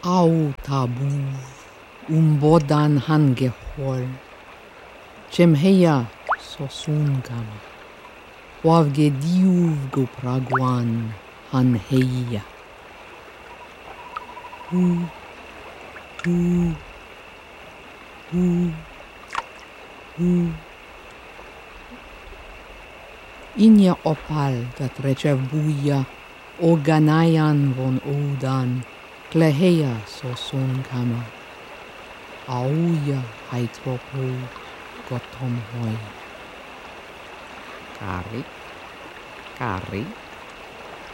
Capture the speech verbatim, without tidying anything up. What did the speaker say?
Au tabu, umbodan hangehol, Chemheia sosungam, Wavge diuv go praguan hanheia. Hu, hu, hu, hu. Inia opal dat recevuia, Oganayan von Odan, Kleheia sosungama, Auia haitropo gotom hoi. Kari, kari.